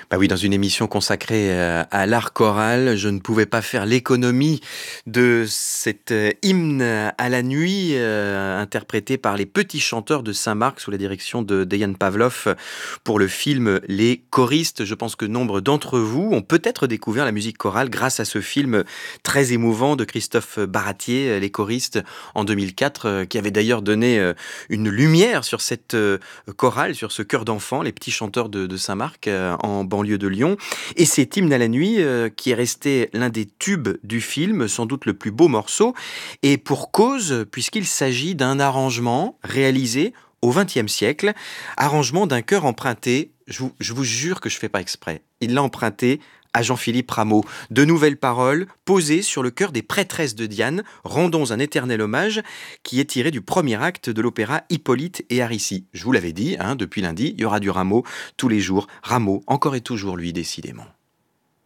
Bah oui, dans une émission consacrée à l'art choral, je ne pouvais pas faire l'économie de cet hymne à la nuit interprété par les Petits Chanteurs de Saint-Marc sous la direction de Dejan Pavlov pour le film Les Choristes. Je pense que nombre d'entre vous ont peut-être découvert la musique chorale grâce à ce film très émouvant de Christophe Baratier, Les Choristes, en 2004, qui avait d'ailleurs donné une lumière sur cette chorale, sur ce chœur d'enfants, les Petits Chanteurs de Saint-Marc, en banlieue de Lyon. Et c'est Hymne à la nuit qui est resté l'un des tubes du film, sans doute le plus beau morceau, et pour cause, puisqu'il s'agit d'un arrangement réalisé au XXe siècle, arrangement d'un chœur emprunté, je vous jure que je ne fais pas exprès, il l'a emprunté à Jean-Philippe Rameau. De nouvelles paroles posées sur le cœur des prêtresses de Diane, rendons un éternel hommage, qui est tiré du premier acte de l'opéra Hippolyte et Aricie. Je vous l'avais dit, depuis lundi, il y aura du Rameau tous les jours. Rameau, encore et toujours lui, décidément.